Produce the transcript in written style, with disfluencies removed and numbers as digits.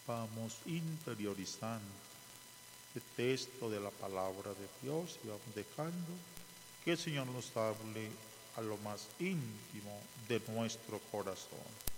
vamos interiorizando el texto de la palabra de Dios y vamos dejando que el Señor nos hable a lo más íntimo de nuestro corazón.